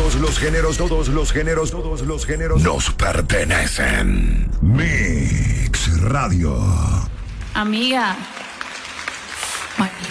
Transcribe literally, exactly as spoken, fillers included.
Todos los géneros, todos los géneros, todos los géneros nos pertenecen. Mix Radio. Amiga.